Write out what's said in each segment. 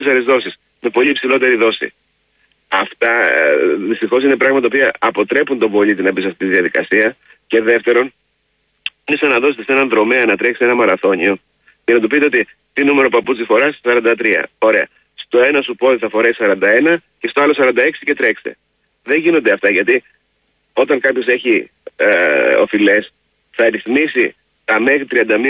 4 δόσεις, με πολύ υψηλότερη δόση. Αυτά δυστυχώς είναι πράγματα τα οποία αποτρέπουν τον πολίτη να μπει σε αυτή τη διαδικασία. Και δεύτερον, είναι σαν να δώσετε σε έναν δρομέα να τρέξει ένα μαραθώνιο και να του πείτε ότι τι νούμερο παπούτσι φοράς, 43. Ωραία. Στο ένα σου πόδι θα φορέσει 41 και στο άλλο 46 και τρέξτε. Δεν γίνονται αυτά, γιατί όταν κάποιος έχει οφειλές, θα ρυθμίσει τα μέχρι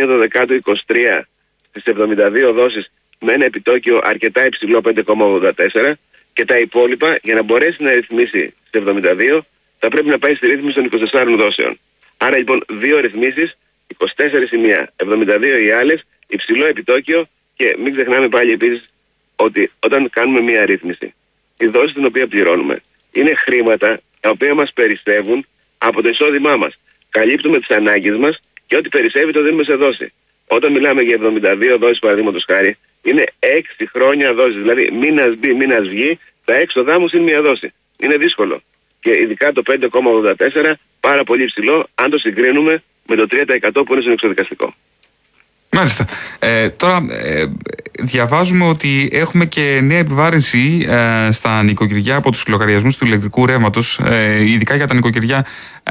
31/12/23 στις 72 δόσεις με ένα επιτόκιο αρκετά υψηλό 5,84 και τα υπόλοιπα, για να μπορέσει να ρυθμίσει στις 72, θα πρέπει να πάει στη ρύθμιση των 24 δόσεων. Άρα λοιπόν 2 ρυθμίσεις, 24 η μία, 72 οι άλλες, υψηλό επιτόκιο, και μην ξεχνάμε πάλι επίσης ότι όταν κάνουμε μία ρύθμιση, η δόση την οποία πληρώνουμε είναι χρήματα τα οποία μας περισσεύουν από το εισόδημά μας. Καλύπτουμε τις ανάγκες μας και ό,τι περισσεύει το δίνουμε σε δόση. Όταν μιλάμε για 72 δόσεις, παραδείγματος χάρη, είναι 6 χρόνια δόσεις. Δηλαδή, μήνας μπει, μήνας βγει, τα έξοδά μου είναι μία δόση. Είναι δύσκολο. Και ειδικά το 5,84 πάρα πολύ υψηλό, αν το συγκρίνουμε με το 3% που είναι στον εξωδικαστικό. Μάλιστα. Τώρα διαβάζουμε ότι έχουμε και νέα επιβάρυνση στα νοικοκυριά από τους λογαριασμούς του ηλεκτρικού ρεύματος, ειδικά για τα νοικοκυριά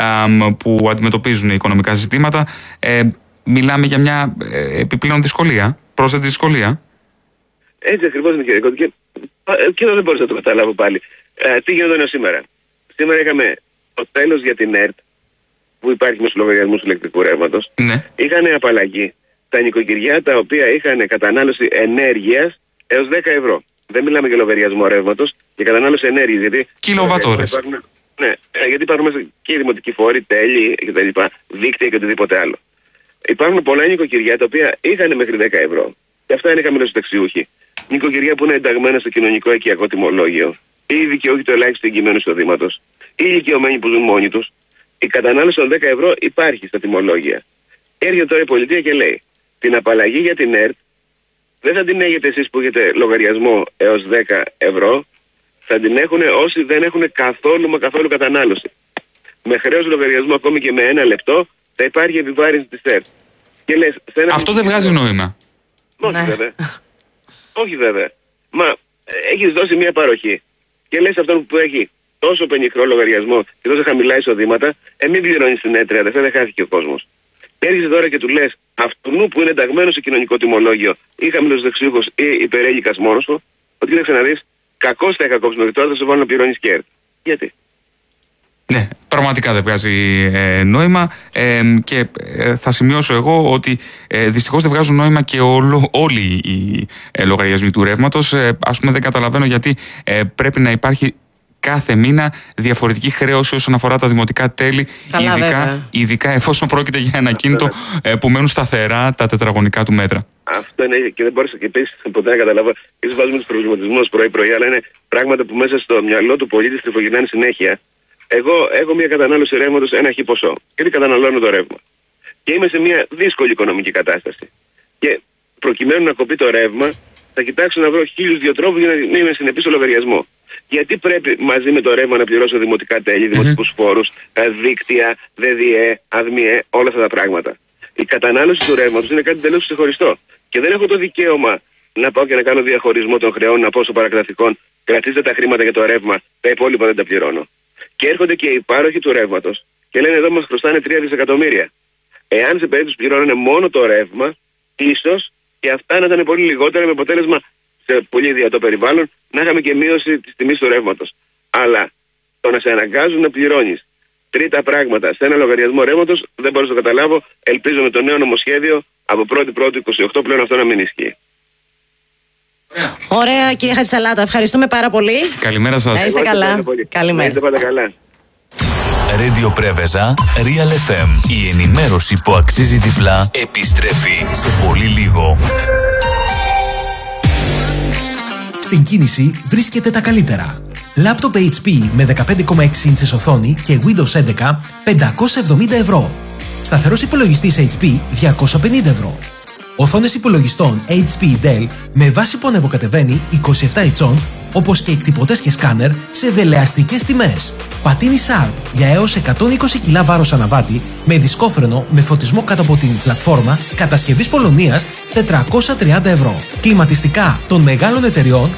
που αντιμετωπίζουν οικονομικά ζητήματα. Μιλάμε για μια επιπλέον δυσκολία, πρόσθετη δυσκολία. Έτσι ακριβώς είναι, κύριε Κώτη. Και εδώ δεν μπορούσα να το καταλάβω πάλι. Τι γινόταν σήμερα. Σήμερα είχαμε το τέλος για την ΕΡΤ που υπάρχει με στους λογαριασμούς του ηλεκτρικού ρεύματος. Ναι. Είχαν απαλλαγή τα νοικοκυριά τα οποία είχαν κατανάλωση ενέργειας έως 10 ευρώ. Δεν μιλάμε για λογαριασμό ρεύματος, για κατανάλωση ενέργειας. Γιατί κιλοβατώρες. Ναι, γιατί υπάρχουν μέσα και οι δημοτικοί φόροι, τέλη κτλ. Δίκτυα και οτιδήποτε άλλο. Υπάρχουν πολλά νοικοκυριά τα οποία είχαν μέχρι 10 ευρώ. Και αυτά είναι χαμηλοσυνταξιούχοι. Νοικοκυριά που είναι ενταγμένα στο κοινωνικό οικιακό τιμολόγιο, ή δικαιούχοι του ελάχιστου εγγυημένου εισοδήματος, ή ηλικιωμένοι που ζουν μόνοι τους. Η κατανάλωση των 10 ευρώ υπάρχει στα τιμολόγια. Έρχεται τώρα η πολιτεία και λέει: την απαλλαγή για την ΕΡΤ δεν θα την έχετε εσείς που έχετε λογαριασμό έως 10 ευρώ, θα την έχουν όσοι δεν έχουν καθόλου κατανάλωση. Με χρέος λογαριασμό ακόμη και με 1 λεπτό θα υπάρχει επιβάρυνση της ΕΡΤ. Και λες, αυτό δεν βγάζει νόημα. Όχι βέβαια. Όχι βέβαια. Μα έχεις δώσει μια παροχή και λες αυτόν που έχει τόσο πενιχρό λογαριασμό και τόσο χαμηλά εισοδήματα, μην πληρώνεις την έτρια, δεν χάθηκε ο κόσμος. Έρχεσαι τώρα και του λες αυτού που είναι ενταγμένο σε κοινωνικό τιμολόγιο ή χαμηλοσυνταξιούχος ή υπερέλικας μόνος του, ότι κοίταξε να δεις, κακώς θα είχα κόψει μέχρι τώρα, θα σε βάλω να πληρώνεις και ΕΡΤ. Γιατί? Ναι, πραγματικά δεν βγάζει νόημα και θα σημειώσω εγώ ότι δυστυχώς δεν βγάζουν νόημα και όλοι οι λογαριασμοί του ρεύματος. Ας πούμε, δεν καταλαβαίνω γιατί πρέπει να υπάρχει κάθε μήνα διαφορετική χρέωση όσον αφορά τα δημοτικά τέλη, ειδικά εφόσον πρόκειται για ένα κίνητο που μένουν σταθερά τα τετραγωνικά του μέτρα. Αυτό είναι και δεν μπορείς και επίσης ποτέ να καταλάβω. Ίσως βάζουμε τους προβληματισμούς πρωί-πρωί, αλλά είναι πράγματα που μέσα στο μυαλό του πολίτη στριφογυρνάνε συνέχεια. Εγώ έχω μια κατανάλωση ρεύματος ένα χι ποσό, γιατί καταναλώνω το ρεύμα. Και είμαι σε μια δύσκολη οικονομική κατάσταση. Και προκειμένου να κοπεί το ρεύμα, θα κοιτάξω να βρω 1002 τρόπους για να είμαι συνεπής στο λογαριασμό. Γιατί πρέπει μαζί με το ρεύμα να πληρώσω δημοτικά τέλη, δημοτικούς φόρους, δίκτυα, ΔΔΕ, ΑΔΜΙΕ, όλα αυτά τα πράγματα. Η κατανάλωση του ρεύματος είναι κάτι τελείως ξεχωριστό. Και δεν έχω το δικαίωμα να πάω και να κάνω διαχωρισμό των χρεών, να πω στο παρακρατικών, κρατήστε τα χρήματα για το ρεύμα, τα υπόλοιπα δεν τα πληρώνω. Και έρχονται και οι πάροχοι του ρεύματος και λένε εδώ μας χρωστάνε 3 δισεκατομμύρια. Εάν σε περίπτωση πληρώνανε μόνο το ρεύμα, ίσως και αυτά να ήταν πολύ λιγότερα, με αποτέλεσμα σε πολύ ιδιαίτερο περιβάλλον να είχαμε και μείωση της τιμής του ρεύματος. Αλλά το να σε αναγκάζουν να πληρώνεις τρίτα πράγματα σε ένα λογαριασμό ρεύματος δεν μπορώ να το καταλάβω. Ελπίζω με το νέο νομοσχέδιο από 1η-1η-28 πλέον αυτό να μην ισχύει. Ωραία, κύριε Χατζησαλάτα, ευχαριστούμε πάρα πολύ. Καλημέρα σας. Να είστε καλά. Καλημέρα. Να είστε πάντα καλά. Radio Πρέβεζα, Real FM. Η ενημέρωση που αξίζει διπλά επιστρέφει σε πολύ λίγο. Στην κίνηση βρίσκεται τα καλύτερα. Λάπτοπ HP με 15,6 ίντσες οθόνη και Windows 11 570 ευρώ. Σταθερός υπολογιστής HP 250 ευρώ. Οθόνες υπολογιστών HP Dell με βάση που ανεβοκατεβαίνει 27 ιντσών, όπως και εκτυπωτές και σκάνερ σε δελεαστικές τιμές. Πατίνι Sharp για έως 120 κιλά βάρος αναβάτη με δισκόφρενο με φωτισμό κάτω από την πλατφόρμα κατασκευής Πολωνίας 430 ευρώ. Κλιματιστικά των μεγάλων εταιριών